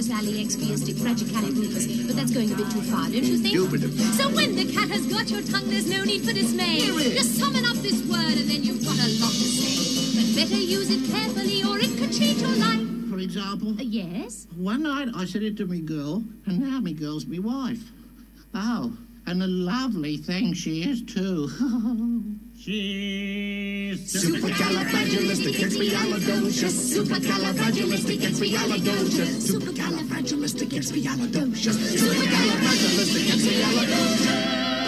Rufus Alley, expiastic, fragicalibus, but that's going a bit too far, don't you think? So when the cat has got your tongue, there's no need for dismay. Just summon up this word and then you've got a lot to say. But better use it carefully or it could cheat your life. For example? Yes? One night I said it to me girl, and now me girl's me wife. Oh, and a lovely thing she is too. She's supercalifragilisticexpialidocious. Supercalifragilisticexpialidocious. Supercalifragilisticexpialidocious. Supercalifragilisticexpialidocious.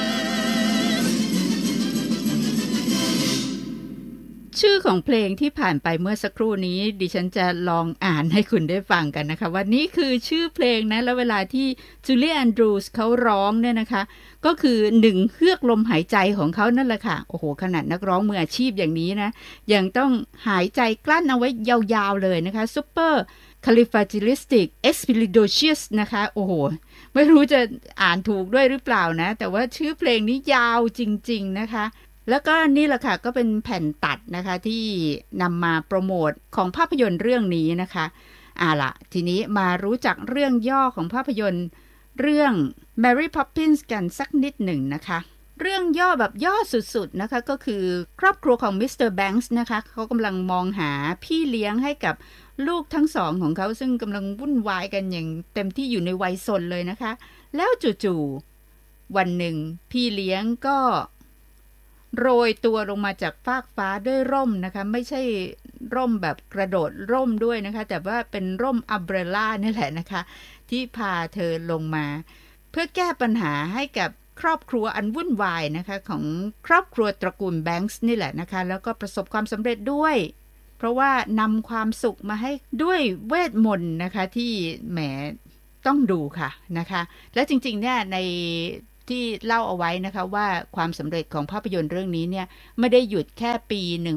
ชื่อของเพลงที่ผ่านไปเมื่อสักครู่นี้ดิฉันจะลองอ่านให้คุณได้ฟังกันนะคะว่านี่คือชื่อเพลงนะแล้วเวลาที่จูเลีย แอนดรูส์เขาร้องเนี่ยนะคะก็คือ1เฮือกลมหายใจของเขานั่นแหละค่ะโอ้โหขนาดนักร้องมืออาชีพอย่างนี้นะยังต้องหายใจกลั้นเอาไว้ยาวๆเลยนะคะ Super Califragilistic Expialidocious นะคะโอ้โหไม่รู้จะอ่านถูกด้วยหรือเปล่านะแต่ว่าชื่อเพลงนี้ยาวจริงๆนะคะแล้วก็นี่แหละค่ะก็เป็นแผ่นตัดนะคะที่นำมาโปรโมทของภาพยนตร์เรื่องนี้นะคะล่ะทีนี้มารู้จักเรื่องย่อของภาพยนตร์เรื่อง Mary Poppins กันสักนิดหนึ่งนะคะเรื่องย่อแบบย่อสุดๆนะคะก็คือครอบครัวของมิสเตอร์แบงค์ส์นะคะเขากำลังมองหาพี่เลี้ยงให้กับลูกทั้งสองของเขาซึ่งกำลังวุ่นวายกันอย่างเต็มที่อยู่ในวัยซนเลยนะคะแล้วจู่ๆวันหนึ่งพี่เลี้ยงก็โรยตัวลงมาจากฟากฟ้าด้วยร่มนะคะไม่ใช่ร่มแบบกระโดดร่มด้วยนะคะแต่ว่าเป็นร่มอัมเบรลล่านี่แหละนะคะที่พาเธอลงมาเพื่อแก้ปัญหาให้กับครอบครัวอันวุ่นวายนะคะของครอบครัวตระกูลแบงค์ส์นี่แหละนะคะแล้วก็ประสบความสำเร็จด้วยเพราะว่านำความสุขมาให้ด้วยเวทมนต์นะคะที่แหมต้องดูค่ะนะคะและจริงๆเนี่ยในที่เล่าเอาไว้นะคะว่าความสำเร็จของภาพยนตร์เรื่องนี้เนี่ยไม่ได้หยุดแค่ปี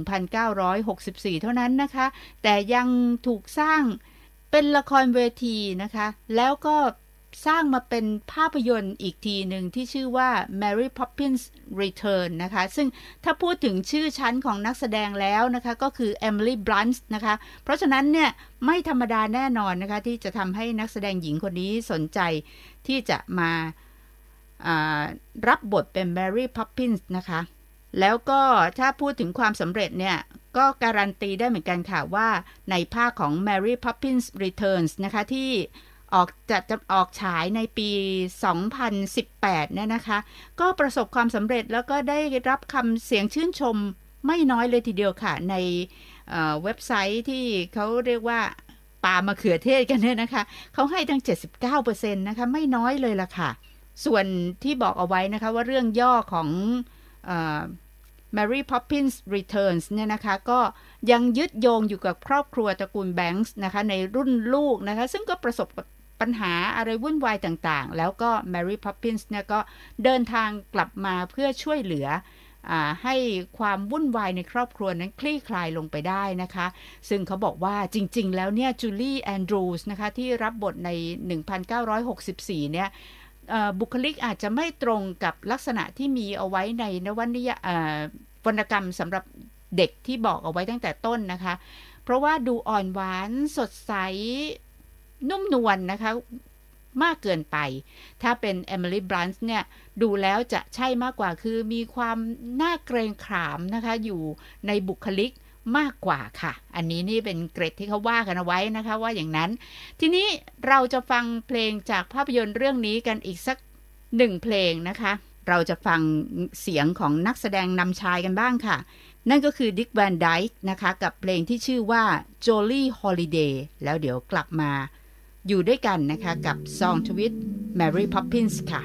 1964 เท่านั้นนะคะแต่ยังถูกสร้างเป็นละครเวทีนะคะแล้วก็สร้างมาเป็นภาพยนตร์อีกทีหนึ่งที่ชื่อว่า Mary Poppins Return นะคะซึ่งถ้าพูดถึงชื่อชั้นของนักแสดงแล้วนะคะก็คือ Emily Blunt นะคะเพราะฉะนั้นเนี่ยไม่ธรรมดาแน่นอนนะคะที่จะทำให้นักแสดงหญิงคนนี้สนใจที่จะมารับบทเป็น Mary Poppins นะคะแล้วก็ถ้าพูดถึงความสำเร็จเนี่ยก็การันตีได้เหมือนกันค่ะว่าในภาคของ Mary Poppins Returns นะคะที่จะออกฉายในปี 2018 เนี่ยนะคะก็ประสบความสำเร็จแล้วก็ได้รับคำเสียงชื่นชมไม่น้อยเลยทีเดียวค่ะในเว็บไซต์ที่เขาเรียกว่าปามะเขือเทศกันเนี่ยนะคะเขาให้ทั้ง 79% นะคะไม่น้อยเลยล่ะค่ะส่วนที่บอกเอาไว้นะคะว่าเรื่องย่อของMary Poppins Returns เนี่ยนะคะก็ยังยึดโยงอยู่กับครอบครัวตระกูลแบงค์ส์นะคะในรุ่นลูกนะคะซึ่งก็ประสบปัญหาอะไรวุ่นวายต่างๆแล้วก็ Mary Poppins เนี่ยก็เดินทางกลับมาเพื่อช่วยเหลือให้ความวุ่นวายในครอบครัวนั้นคลี่คลายลงไปได้นะคะซึ่งเขาบอกว่าจริงๆแล้วเนี่ยจูลี่ แอนดรูส์นะคะที่รับบทใน 1964 เนี่ยบุคลิกอาจจะไม่ตรงกับลักษณะที่มีเอาไว้ในนวนิยายวรรณกรรมสำหรับเด็กที่บอกเอาไว้ตั้งแต่ต้นนะคะเพราะว่าดูอ่อนหวานสดใสนุ่มนวลนะคะมากเกินไปถ้าเป็น Emily Blunt เนี่ยดูแล้วจะใช่มากกว่าคือมีความน่าเกรงขามนะคะอยู่ในบุคลิกมากกว่าค่ะอันนี้นี่เป็นเกรดที่เขาว่ากันเอาไว้นะคะว่าอย่างนั้นทีนี้เราจะฟังเพลงจากภาพยนตร์เรื่องนี้กันอีกสัก1เพลงนะคะเราจะฟังเสียงของนักแสดงนำชายกันบ้างค่ะนั่นก็คือดิกแวนไดค์นะคะกับเพลงที่ชื่อว่า Jolly Holiday แล้วเดี๋ยวกลับมาอยู่ด้วยกันนะคะกับ Song to with Mary Poppins ค่ะ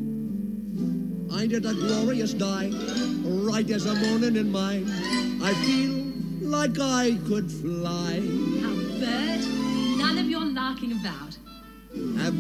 I did a glorious day right as a morning in mine I feel like I could fly Now Bert, none of your larking about